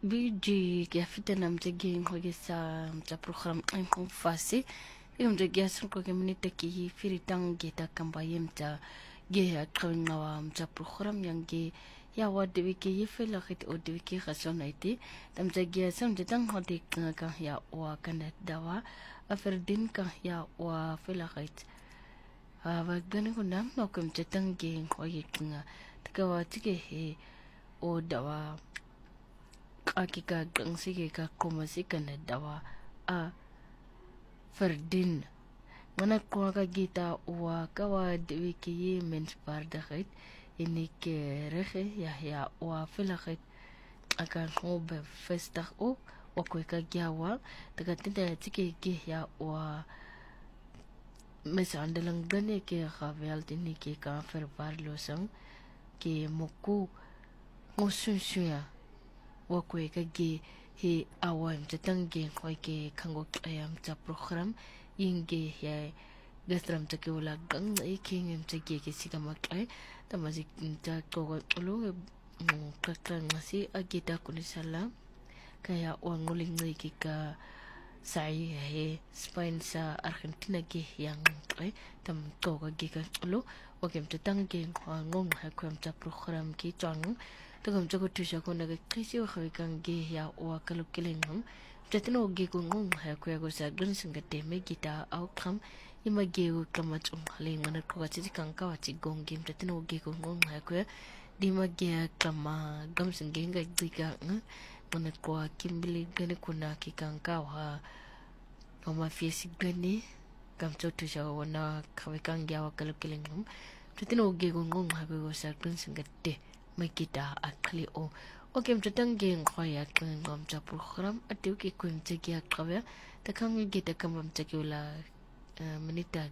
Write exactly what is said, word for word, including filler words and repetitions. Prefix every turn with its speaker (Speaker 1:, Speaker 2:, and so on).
Speaker 1: biji ya fita na mjegi hoge sa mja program en kon fasi e mjegi ya sun ko ke minute ki firi tangi ta kamba yemta ge ya kawinga wa mja program yang ge ya wa de wiki ye fela khit o de wiki khasonaiti tam mjegi ya sun de tang hodi ka ya wa kana dawa aferdin ka ya wa fela khit wa gani kuna no kum tangi hoye kinga takawa tike he o dawa akika gang sige ka kuma sika na dawa a fardin mana ko ka gita wa kawa de wiki ye mens parda khait ini ke rehe ya ya wa filakhat aka hobe festa o wa ko ka gyawa daga tinda tike ge ya wa mesandalang gane ke khavel tini ke ka fer parlo sang ke moku ngosunsuya wakwe kage he awam jatange khoike khango ayam cha program inge ya gastram take wala gang e king take ke sigama kai tamazi ta ko lo ka ka ngasi agita kunisala kaya wanguling ngi ka sai he Spain sa Argentina ke yang ai tam ko ka ge ka lo wakem jatange ngong ha kwam cha program ki chang tagam jago tusha ko naga kisi wa khawikan ge ya wa kalu kilengam jatino ge ko ngong ha ko ya go sa gun singa te me gita outcome ima ge ko kamat um hale ngana ko ga chi kan ka wa chi gong game jatino ge ko ngong ha ko di ma ge kama gam singe ga diga ngana ko kimbili gane ko na ki kan ka wa kama fiesi gane kam cho tusha wa na khawikan ge wa kalu kilengam jatino ge ko ngong ha ko sa gun singa te Makita akli o okem tatangeng khoya ngom cha program atiu ki kun chagia khawa takang gi takam chakula minita